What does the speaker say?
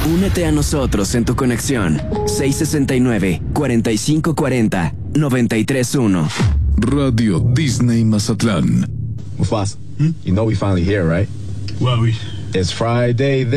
Únete a nosotros en tu conexión 669-4540-931. Radio Disney Mazatlán. Mufasa, you know we finally here, right? Well, It's Friday.